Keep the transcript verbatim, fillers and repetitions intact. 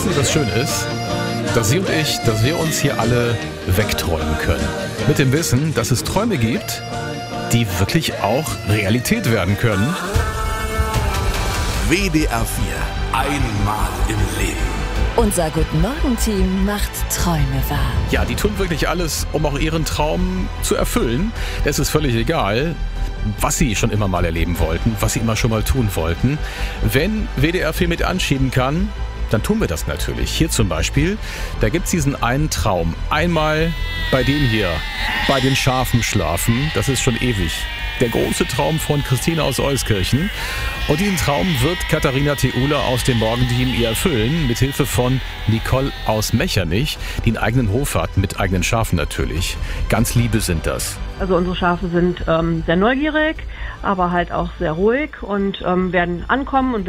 du, was schön ist? Dass Sie und ich, dass wir uns hier alle wegträumen können. Mit dem Wissen, dass es Träume gibt, die wirklich auch Realität werden können. W D R vier. Einmal im Leben. Unser Guten-Morgen-Team macht Träume wahr. Ja, die tun wirklich alles, um auch ihren Traum zu erfüllen. Es ist völlig egal, was sie schon immer mal erleben wollten, was sie immer schon mal tun wollten. Wenn W D R vier mit anschieben kann, dann tun wir das natürlich. Hier zum Beispiel, da gibt's diesen einen Traum. Einmal bei dem hier, bei den Schafen schlafen. Das ist schon ewig. Der große Traum von Christine aus Euskirchen. Und diesen Traum wird Katharina Theule aus dem Morgenteam ihr erfüllen, mit Hilfe von Nicole aus Mechernich, die einen eigenen Hof hat, mit eigenen Schafen natürlich. Ganz liebe sind das. Also unsere Schafe sind ähm, sehr neugierig, aber halt auch sehr ruhig und ähm, werden ankommen und